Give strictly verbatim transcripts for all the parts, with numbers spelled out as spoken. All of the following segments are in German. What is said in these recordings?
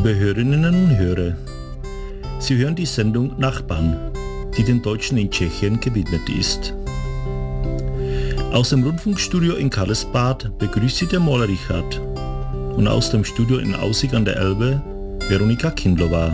Liebe Hörerinnen und Hörer, Sie hören die Sendung Nachbarn, die den Deutschen in Tschechien gewidmet ist. Aus dem Rundfunkstudio in Karlsbad begrüßt Sie der Maler Richard und aus dem Studio in Aussig an der Elbe Veronika Kindlová.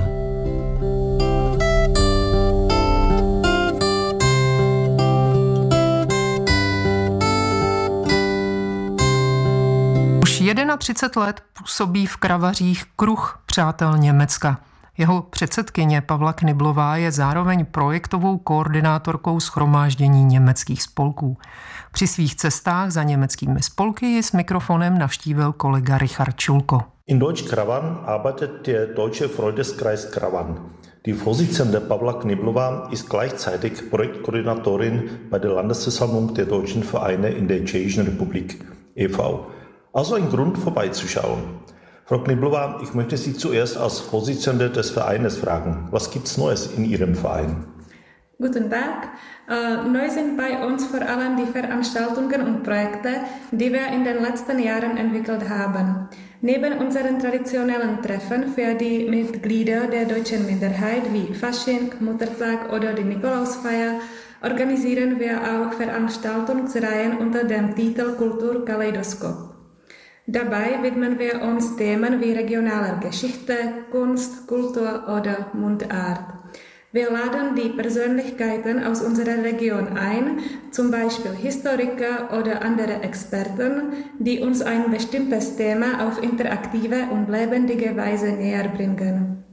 Už třicet jedna let působí v Kravařích Kruh přátel Německa. Jeho předsedkyně Pavla Kniblová je zároveň projektovou koordinátorkou shromáždění německých spolků. Při svých cestách za německými spolky ji s mikrofonem navštívil kolega Richard Schulko. In Deutsch Kravan arbeitet der Deutsche Freundeskreis Kravan. Die Vorsitzende Pavla Kniblová ist gleichzeitig Projektkoordinatorin bei der Landesversammlung der Deutschen Vereine in der Tschechischen Republik e V Also ein Grund, vorbeizuschauen. Frau Kniblová, ich möchte Sie zuerst als Vorsitzende des Vereines fragen. Was gibt's Neues in Ihrem Verein? Guten Tag. Uh, neu sind bei uns vor allem die Veranstaltungen und Projekte, die wir in den letzten Jahren entwickelt haben. Neben unseren traditionellen Treffen für die Mitglieder der deutschen Minderheit wie Fasching, Muttertag oder die Nikolausfeier organisieren wir auch Veranstaltungsreihen unter dem Titel Kultur Kaleidoskop. Dabei widmen wir uns Themen wie regionaler Geschichte, Kunst, Kultur oder Mundart. Wir laden die Persönlichkeiten aus unserer Region ein, zum Beispiel Historiker oder andere Experten, die uns ein bestimmtes Thema auf interaktive und lebendige Weise näher bringen.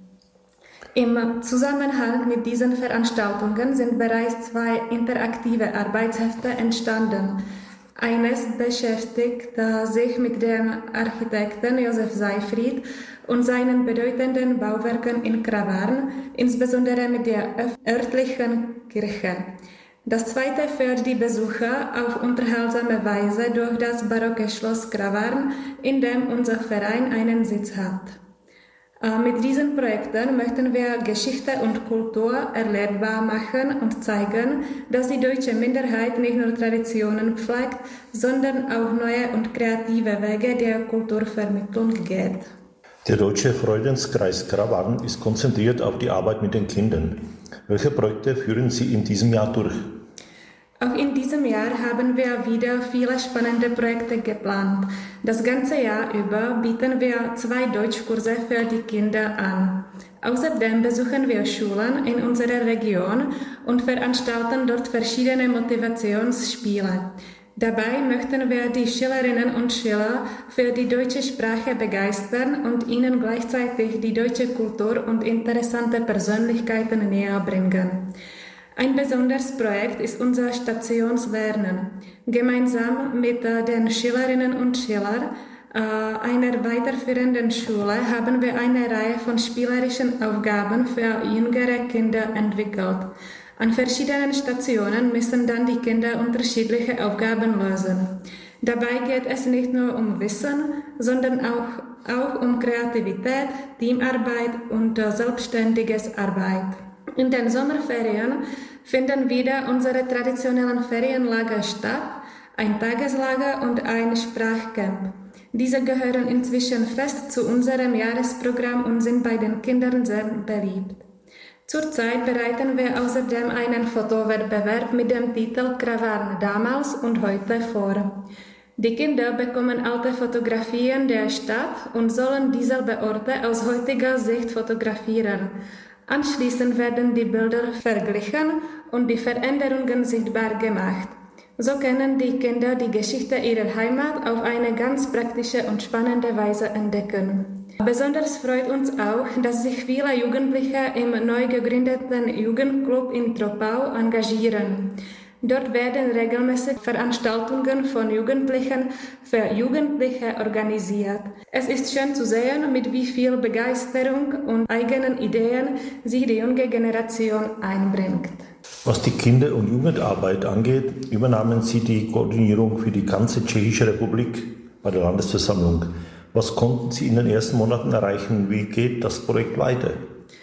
Im Zusammenhang mit diesen Veranstaltungen sind bereits zwei interaktive Arbeitshefte entstanden. Eines beschäftigt sich mit dem Architekten Josef Seyfried und seinen bedeutenden Bauwerken in Kravarn, insbesondere mit der örtlichen Kirche. Das zweite führt die Besucher auf unterhaltsame Weise durch das barocke Schloss Kravarn, in dem unser Verein einen Sitz hat. Mit diesen Projekten möchten wir Geschichte und Kultur erlebbar machen und zeigen, dass die deutsche Minderheit nicht nur Traditionen pflegt, sondern auch neue und kreative Wege der Kulturvermittlung geht. Der Deutsche Freundeskreis Kravan ist konzentriert auf die Arbeit mit den Kindern. Welche Projekte führen Sie in diesem Jahr durch? Auch in diesem Jahr haben wir wieder viele spannende Projekte geplant. Das ganze Jahr über bieten wir zwei Deutschkurse für die Kinder an. Außerdem besuchen wir Schulen in unserer Region und veranstalten dort verschiedene Motivationsspiele. Dabei möchten wir die Schülerinnen und Schüler für die deutsche Sprache begeistern und ihnen gleichzeitig die deutsche Kultur und interessante Persönlichkeiten näher bringen. Ein besonderes Projekt ist unser Stationslernen. Gemeinsam mit den Schülerinnen und Schülern einer weiterführenden Schule haben wir eine Reihe von spielerischen Aufgaben für jüngere Kinder entwickelt. An verschiedenen Stationen müssen dann die Kinder unterschiedliche Aufgaben lösen. Dabei geht es nicht nur um Wissen, sondern auch, auch um Kreativität, Teamarbeit und selbstständiges Arbeit. In den Sommerferien finden wieder unsere traditionellen Ferienlager statt, ein Tageslager und ein Sprachcamp. Diese gehören inzwischen fest zu unserem Jahresprogramm und sind bei den Kindern sehr beliebt. Zurzeit bereiten wir außerdem einen Fotowettbewerb mit dem Titel Kravarn damals und heute vor. Die Kinder bekommen alte Fotografien der Stadt und sollen dieselbe Orte aus heutiger Sicht fotografieren. Anschließend werden die Bilder verglichen und die Veränderungen sichtbar gemacht. So können die Kinder die Geschichte ihrer Heimat auf eine ganz praktische und spannende Weise entdecken. Besonders freut uns auch, dass sich viele Jugendliche im neu gegründeten Jugendclub in Troppau engagieren. Dort werden regelmäßig Veranstaltungen von Jugendlichen für Jugendliche organisiert. Es ist schön zu sehen, mit wie viel Begeisterung und eigenen Ideen sich die junge Generation einbringt. Was die Kinder- und Jugendarbeit angeht, übernahmen Sie die Koordinierung für die ganze Tschechische Republik bei der Landesversammlung. Was konnten Sie in den ersten Monaten erreichen? Wie geht das Projekt weiter?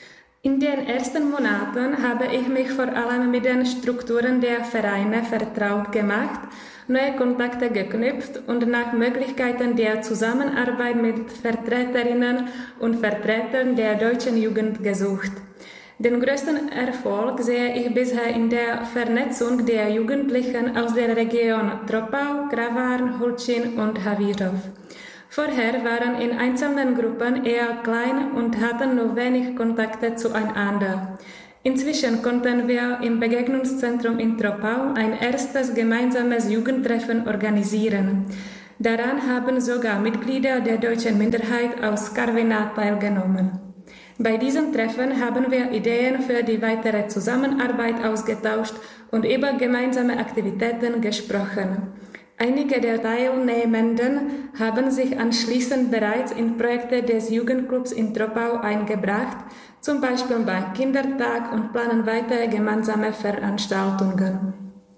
In den ersten Monaten habe ich mich vor allem mit den Strukturen der Vereine vertraut gemacht, neue Kontakte geknüpft und nach Möglichkeiten der Zusammenarbeit mit Vertreterinnen und Vertretern der deutschen Jugend gesucht. Den größten Erfolg sehe ich bisher in der Vernetzung der Jugendlichen aus der Region Troppau, Kravarn, Hulčín und Havířov. Vorher waren in einzelnen Gruppen eher klein und hatten nur wenig Kontakte zueinander. Inzwischen konnten wir im Begegnungszentrum in Troppau ein erstes gemeinsames Jugendtreffen organisieren. Daran haben sogar Mitglieder der deutschen Minderheit aus Karviná teilgenommen. Bei diesem Treffen haben wir Ideen für die weitere Zusammenarbeit ausgetauscht und über gemeinsame Aktivitäten gesprochen. Einige der Teilnehmenden haben sich anschließend bereits in Projekte des Jugendclubs in Troppau eingebracht, zum Beispiel beim Kindertag, und planen weitere gemeinsame Veranstaltungen.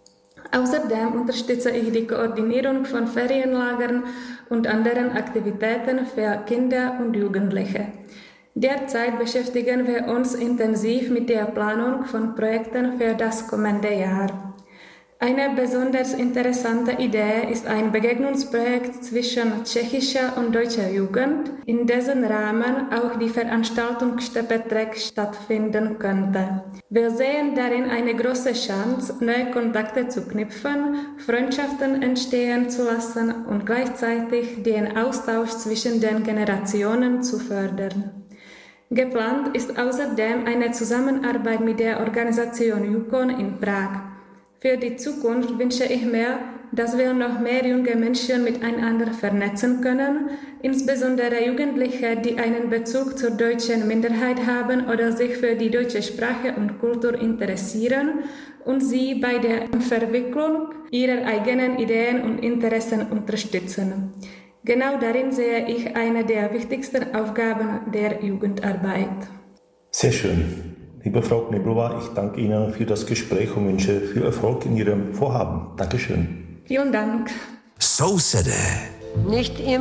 Außerdem unterstütze ich die Koordinierung von Ferienlagern und anderen Aktivitäten für Kinder und Jugendliche. Derzeit beschäftigen wir uns intensiv mit der Planung von Projekten für das kommende Jahr. Eine besonders interessante Idee ist ein Begegnungsprojekt zwischen tschechischer und deutscher Jugend, in dessen Rahmen auch die Veranstaltung Steppe-Trek stattfinden könnte. Wir sehen darin eine große Chance, neue Kontakte zu knüpfen, Freundschaften entstehen zu lassen und gleichzeitig den Austausch zwischen den Generationen zu fördern. Geplant ist außerdem eine Zusammenarbeit mit der Organisation Yukon in Prag. Für die Zukunft wünsche ich mir, dass wir noch mehr junge Menschen miteinander vernetzen können, insbesondere Jugendliche, die einen Bezug zur deutschen Minderheit haben oder sich für die deutsche Sprache und Kultur interessieren, und sie bei der Verwicklung ihrer eigenen Ideen und Interessen unterstützen. Genau darin sehe ich eine der wichtigsten Aufgaben der Jugendarbeit. Sehr schön. Liebe Frau Kniblová, ich danke Ihnen für das Gespräch und wünsche viel Erfolg in Ihrem Vorhaben. Dankeschön. Vielen Dank. So said er. Nicht immer.